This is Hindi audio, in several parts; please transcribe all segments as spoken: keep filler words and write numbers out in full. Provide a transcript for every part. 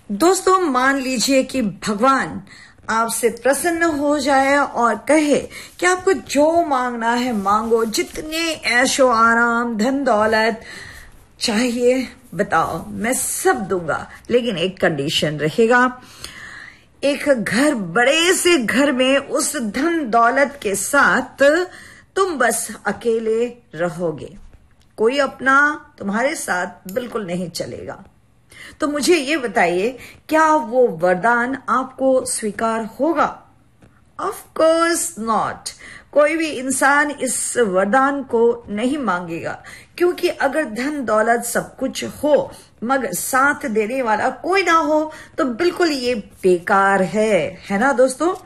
दोस्तों, मान लीजिए कि भगवान आपसे प्रसन्न हो जाए और कहे कि आपको जो मांगना है मांगो, जितने ऐशो आराम धन दौलत चाहिए बताओ, मैं सब दूंगा, लेकिन एक कंडीशन रहेगा। एक घर, बड़े से घर में उस धन दौलत के साथ तुम बस अकेले रहोगे, कोई अपना तुम्हारे साथ बिल्कुल नहीं चलेगा। तो मुझे ये बताइए, क्या वो वरदान आपको स्वीकार होगा? Of course not. कोई भी इंसान इस वरदान को नहीं मांगेगा, क्योंकि अगर धन दौलत सब कुछ हो मगर साथ देने वाला कोई ना हो तो बिल्कुल ये बेकार है, है ना दोस्तों?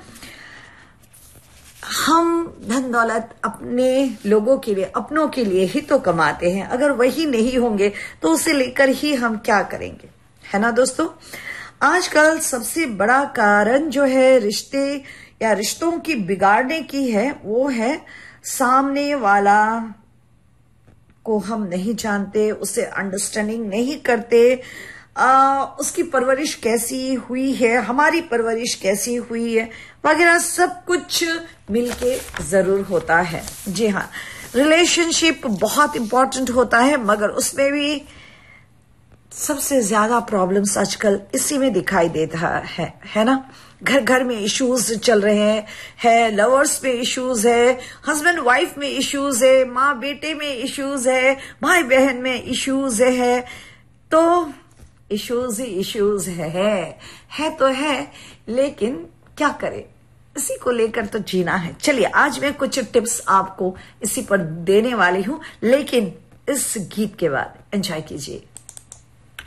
हम धन दौलत अपने लोगों के लिए, अपनों के लिए ही तो कमाते हैं। अगर वही नहीं होंगे तो उसे लेकर ही हम क्या करेंगे, है ना दोस्तों? आजकल सबसे बड़ा कारण जो है रिश्ते या रिश्तों की बिगाड़ने की है, वो है सामने वाला को हम नहीं जानते, उसे अंडरस्टैंडिंग नहीं करते, आ, उसकी परवरिश कैसी हुई है, हमारी परवरिश कैसी हुई है, वगैरह सब कुछ मिलके जरूर होता है। जी हाँ, रिलेशनशिप बहुत इंपॉर्टेंट होता है, मगर उसमें भी सबसे ज्यादा प्रॉब्लम्स आजकल इसी में दिखाई देता है, है ना? घर घर में इश्यूज चल रहे हैं, है लवर्स में इश्यूज है, हस्बैंड वाइफ में इश्यूज है, माँ बेटे में इश्यूज है, भाई बहन में इश्यूज है। तो इश्यूज ही इश्यूज है, है है तो है, लेकिन क्या करें, इसी को लेकर तो जीना है। चलिए, आज मैं कुछ टिप्स आपको इसी पर देने वाली हूं, लेकिन इस गीत के बाद एंजॉय कीजिए।